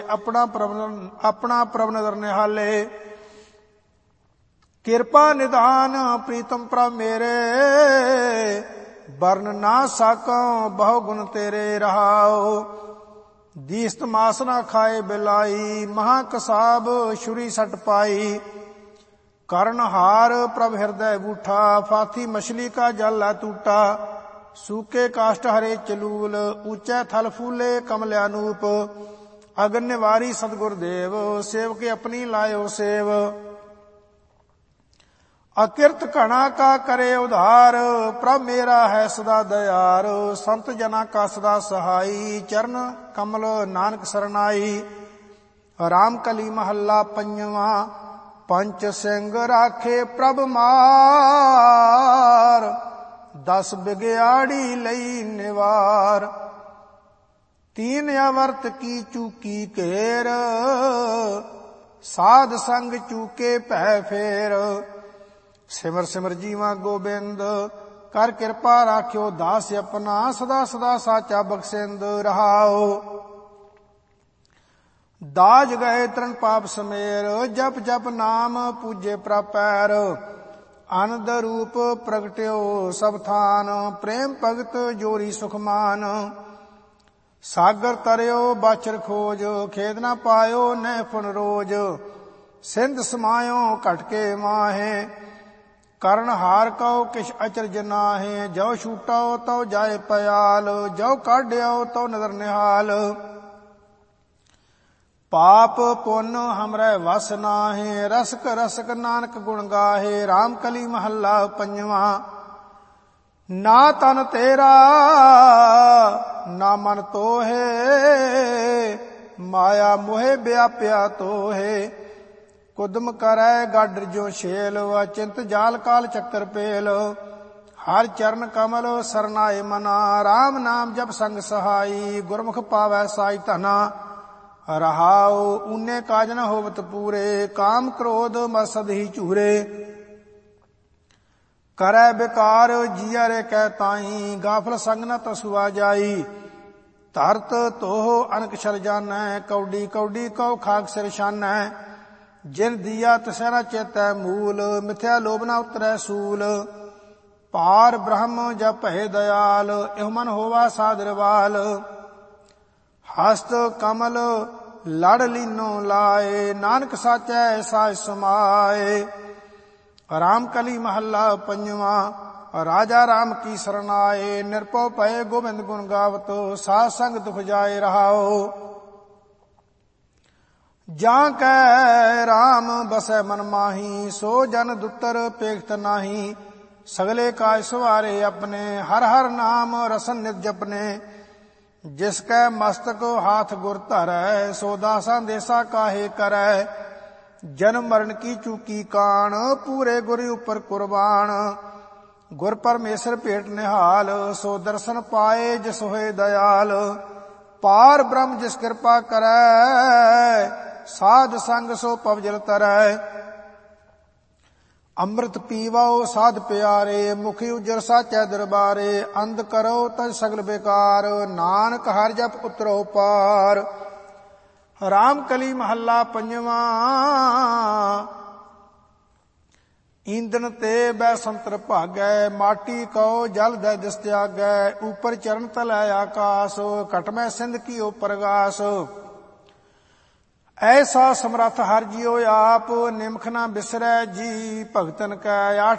ਆਪਣਾ ਪ੍ਰਭ ਨਦਰ ਨਿਹਾਲੇ। ਕਿਰਪਾ ਨਿਧਾਨ ਪ੍ਰੀਤਮ ਪ੍ਰਭ ਮੇਰੇ, ਵਰਨ ਨਾ ਸਾਕਾਂ ਬਹੁ ਗੁਣ ਤੇਰੇ ਰਹਾਓ। ਦੀਸਤ ਮਾਸ ਨਾ ਖਾਏ ਬਿਲਾਈ, ਮਹਾ ਕਸਾਬ ਛੁਰੀ ਸੱਟ ਪਾਈ। ਕਰਨ ਹਾਰ ਪ੍ਰਭ ਹਿਰਦੈ ਬੂਠਾ, ਫਾਥੀ ਮਛਲੀ ਕਾ ਜਲ ਹੈ ਟੂਟਾ। सूके काष्ट हरे चलूल, ऊंचे थल फूले कमल्यानूप। अगन निवारी सतगुर देव, सेव के अपनी लायो सेव। अकिरत घना का करे उधार, प्रभ मेरा है सदा दयार। संत जना का सदा सहाई, चरण कमल नानक सरनाई। राम कली महला पंजवा, पंच सिंह राखे प्रभ मार। 10 बिगयाड़ी लई निवार, 3 अवर्त की चूकी घेर। साध संग चूके भै फेर। सिमर सिमर जीवा गोबिंद, कर कृपा राख्यो दास अपना। सदा सदा साचा बख्शिंद रहाओ। दाज गए तरण पाप समेर, जप जप नाम पूजे प्रपैर। आनंद रूप प्रगट्यो सब थान, प्रेम भगत जोरी सुखमान। सागर तरियो बाछर खोज, खेद न पायो न फुन रोज। सिंध समायो घटके माहे, करण हार कहो किश अचरज नाहे। जो छूटो तो जाए पयाल, जो काढ़्यो तो नदर निहाल। पाप पुन हमरे वस नाहे, रसक रसक नानक गुण गाहे। राम कली महला पंजवा, ना तन तेरा ना मन तोहे। माया मोहे व्याप्या तोहे। कुदम करै गाडर जो छेल, अचिंत जाल काल चक्कर पेल। हर चरण कमल सरनाए मना, राम नाम जप संग सहाई। गुरमुख पावै साई धना, रहाओ ऊने काज न होवत पूरे। काम क्रोध मसद ही चूरे, करै बेकार जिया रे कै ताई। गाफल संग न तसुआ जाई, धरत तोह अनक छल जानै। कौडी कौडी कौ खाक सिर छानै। जिन दिया तिसै न चेतै मूल, मिथ्या लोभ न उतरै सूल। पार ब्रह्म जप भय दयाल, एह मन होवा सादरवाल। हस्त कमल लड़ लीनो लाए, नानक साचै साच समाए। राम कली महला पंजवा, राजा राम की सरनाए। निरपौ भय गोविंद गुण गावत, साध संग दुख जाए रहाओ। जां कै राम बसै मन माही, सो जन दुतर पेखत नाही। सगले काज सवारे अपने, हर हर नाम रसन नित जपने। जिसकै मस्तक हाथ गुर धरै, सो दासा देसा काहे करै। जन्म मरण की चूकी कान, पूरे गुर उपर कुर्बान। गुर परमेश्वर भेट निहाल, सो दर्शन पाए जिस होए दयाल। पार ब्रह्म जिस कृपा करै, साध संग सो पवजल तरै। अमृत पीवो साध प्यारे, मुखी उजर साचै दरबारे। अंध करो तज सगल बेकार, नानक हर जप उतरो पार। राम कली महला पंजवा, ईंधन ते बै संतर भागै। माटी कहो जल दै दिस त्यागै। ऊपर चरण तलै आकाश, घट में सिंध कीओ प्रगास। ऐसा समरथ हर जियो आप, निमख न बिसरै जी भगतन कै।